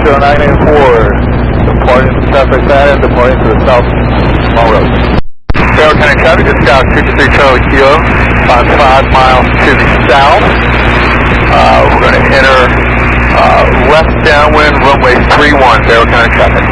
984, departing to Southwest Side and departing to the South Small Road. Barrow County traffic, this is Scout 53 Charlie Kilo, about 5 miles to the south. We're going to enter left downwind runway 31, Barrow County traffic.